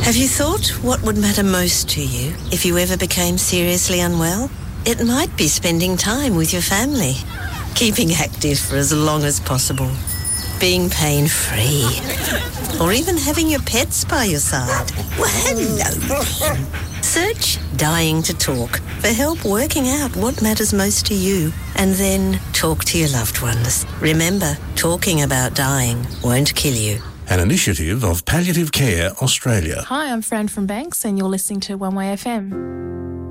Have you thought what would matter most to you if you ever became seriously unwell? It might be spending time with your family, keeping active for as long as possible, being pain-free, or even having your pets by your side. Well, hello. Search Dying to Talk for help working out what matters most to you, and then talk to your loved ones. Remember, talking about dying won't kill you. An initiative of Palliative Care Australia. Hi, I'm Fran from Banks and you're listening to One Way FM.